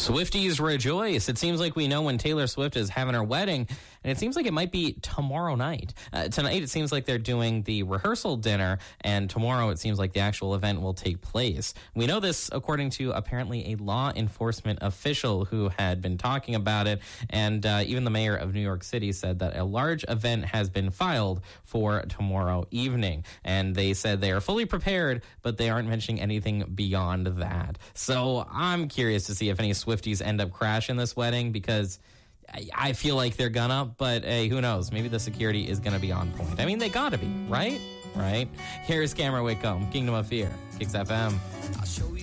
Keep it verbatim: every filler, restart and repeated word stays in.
Swifties rejoice. It seems like we know when Taylor Swift is having her wedding, and it seems like it might be tomorrow night. Uh, tonight, it seems like they're doing the rehearsal dinner, and tomorrow, it seems like the actual event will take place. We know this according to apparently a law enforcement official who had been talking about it, and uh, even the mayor of New York City said that a large event has been filed for tomorrow evening, and they said they are fully prepared, but they aren't mentioning anything beyond that. So I'm curious to see if any Swifties end up crashing this wedding, because I, I feel like they're gonna, but hey, who knows? Maybe the security is gonna be on point. I mean, they gotta be, right? Right? Here's Cameron Whitcomb, Kingdom of Fear, Kicks F M. I'll show you.